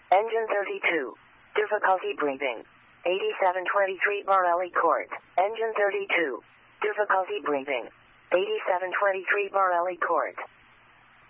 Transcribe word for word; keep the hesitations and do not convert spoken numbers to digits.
Engine thirty-two. Difficulty breathing. eighty-seven twenty-three Borelli Court. Engine thirty-two. Difficulty breathing. eighty-seven twenty-three Borelli Court.